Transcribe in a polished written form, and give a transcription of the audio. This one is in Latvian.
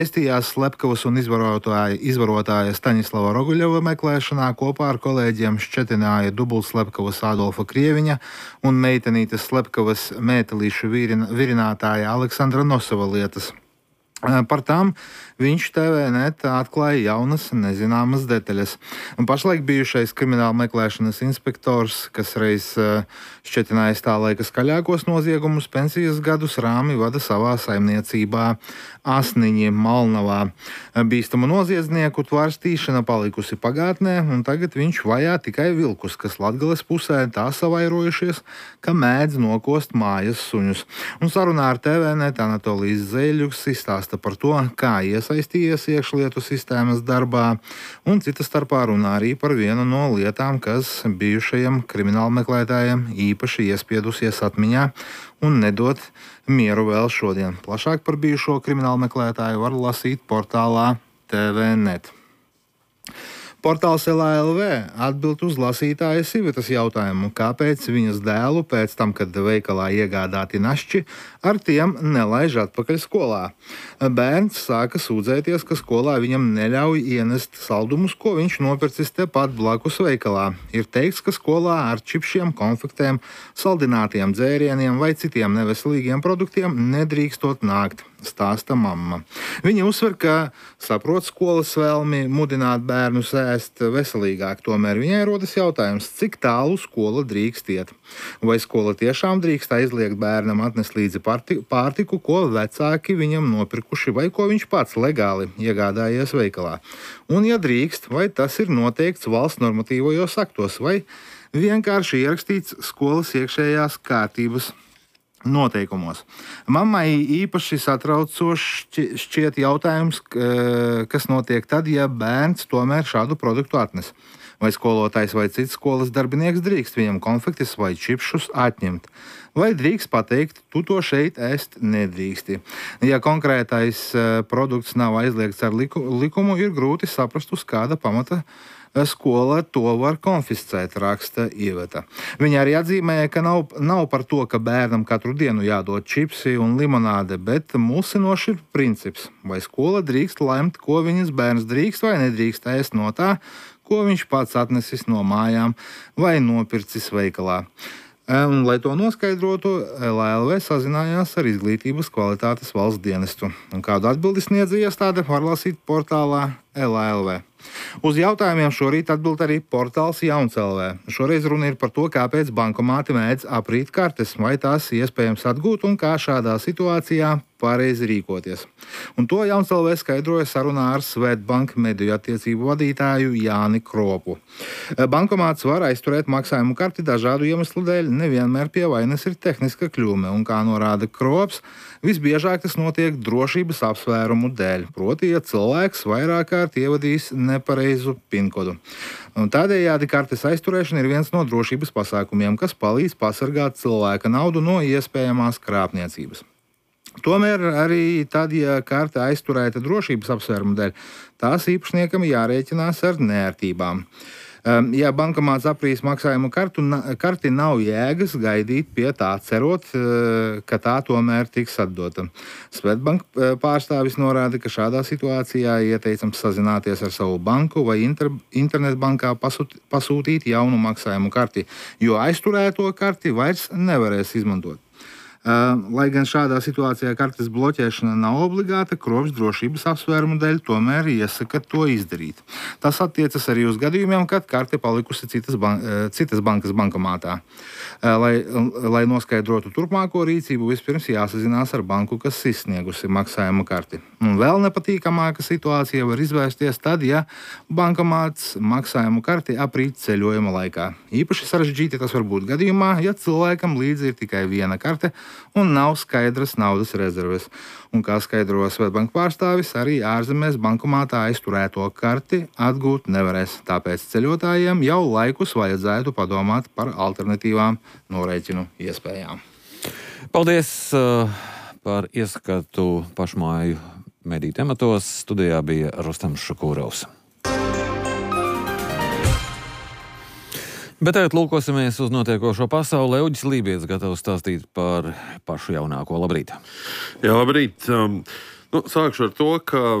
Iesaistījās slepkavas un izvarotāja Staņislava Roguļeva meklēšanā, kopā ar kolēģiem šķetināja dubultslepkavas Ādolfa Krieviņa un meitenītes slepkavas mētelīšu virinātāja Aleksandra Nosova lietas. Par tām viņš TVNet atklāja jaunas, nezināmas detaļas. Un pašlaik bijušais krimināla meklēšanas inspektors, kas reiz šķetinājis tā laika skaļākos noziegumus, pensijas gadus rāmi vada savā saimniecībā Asniņi Malnavā. Bīstamu noziedznieku tvarstīšana palikusi pagātnē, un tagad viņš vajā tikai vilkus, kas Latgales pusē tā savairojušies, ka mēdz nokost mājas suņus. Un sarunā ar TVNet Anatolijs Zeļuks izstāsta par to, kā iesaistījies iekšlietu sistēmas darbā, un cita starpā runā arī par vienu no lietām, kas bijušajiem kriminālmeklētājiem īpaši iespiedusies atmiņā un nedod mieru vēl šodien. Plašāk par bijušo kriminālmeklētāju var lasīt portālā TVNet. Portāls LALV atbild uz lasītājas Ivetas jautājumu, kāpēc viņas dēlu pēc tam, kad veikalā iegādāti našķi, ar tiem nelaiž atpakaļ skolā. Bērns sāka sūdzēties, ka skolā viņam neļauj ienest saldumus, ko viņš nopircis tepat blakus veikalā. Ir teikts, ka skolā ar čipšiem, konfektēm, saldinātiem dzērieniem vai citiem neveselīgiem produktiem nedrīkstot nākt, stāsta mamma. Viņa uzsver, ka saprot skolas vēlmi mudināt bērnus ēst veselīgāk, tomēr viņai rodas jautājums, cik tālu skola drīkst iet. Vai skola tiešām drīkst aizliegt bērnam atnest līdzi pārtiku, ko vecāki viņam nopirkuši vai ko viņš pats legāli iegādājies veikalā. Un ja drīkst, vai tas ir noteikts valsts normatīvajos aktos, vai vienkārši ierakstīts skolas iekšējās kārtības noteikumos. Mammai īpaši satraucoši šķiet jautājums, kas notiek tad, ja bērns tomēr šādu produktu atnes. Vai skolotājs vai cits skolas darbinieks drīkst viņam konfektes vai čipšus atņemt? Vai drīkst pateikt, tu to šeit ēst nedrīksti? Ja konkrētais produkts nav aizliegts ar likumu, ir grūti saprast, uz kāda pamata skola to var konfiscēt, raksta Iveta. Viņa arī atzīmēja, ka nav par to, ka bērnam katru dienu jādod čipsi un limonāde, bet mulsinoši ir princips. Vai skola drīkst lemt, ko viņas bērns drīkst vai nedrīkst ēst no tā, ko viņš pats atnesis no mājām vai nopircis veikalā. Un, lai to noskaidrotu, LALV sazinājās ar Izglītības kvalitātes valsts dienestu. Un kādu atbildi sniedza iestāde, var lasīt portālā LALV. Uz jautājumiem šorīt atbild arī portāls Jauns LV. Šoreiz runa ir par to, kāpēc bankomāti mēdz aprīt kartes, vai tās iespējams atgūt un kā šādā situācijā pareizi rīkoties. Un to Jauns LV skaidroja sarunā ar Svetbank mediju attiecību vadītāju Jāni Kropu. Bankomāts var aizturēt maksājumu karti dažādu iemeslu dēļ, nevienmēr pie vainas ir tehniska kļūme, un kā norāda Krops, visbiežāk tas notiek drošības apsvērumu dēļ, proti, ja cilvēks vairāk kārt ievadīs nepareizu pinkodu. Un tādējādi kartes aizturēšana ir viens no drošības pasākumiem, kas palīdz pasargāt cilvēka naudu no iespējamās krāpniecības. Tomēr arī tad, ja karte aizturēta drošības apsvērumu dēļ, tās īpašniekam jārēķinās ar neērtībām. Ja bankomāts aprīs maksājumu karti, nav jēgas gaidīt pie tā, cerot, ka tā tomēr tiks atdota. Svetbank pārstāvis norāda, ka šādā situācijā ieteicams sazināties ar savu banku vai internetbankā pasūtīt jaunu maksājumu karti, jo aizturēto karti vairs nevarēs izmantot. Lai gan šādā situācijā kartes bloķēšana nav obligāta, Krops drošības apsvērumu dēļ tomēr iesaka to izdarīt. Tas attiecas arī uz gadījumiem, kad karte palikusi citas bankas bankomātā. Lai noskaidrotu turpmāko rīcību, vispirms jāsazinās ar banku, kas izsniegusi maksājumu karti. Un vēl nepatīkamāka situācija var izvērsties tad, ja bankomāts maksājumu karti aprīt ceļojuma laikā. Īpaši sarežģīti tas var būt gadījumā, ja cilvēkam līdzi ir tikai viena karte un nav skaidras naudas rezerves. Un, kā skaidro Svetbank pārstāvis, arī ārzemēs bankomātā aizturēto karti atgūt nevarēs. Tāpēc ceļotājiem jau laikus vajadzētu padomāt par alternatīvām norēķinu iespējām. Paldies par ieskatu pašmāju mediju tematos. Studijā bija Rustams Šukūrovs. Bet tagad lūkosimies uz notiekošo pasaulē. Uģis Lībijams gatavs stāstīt par pašu jaunāko. Labrīt! Jā, labrīt! Nu, sākšu ar to, ka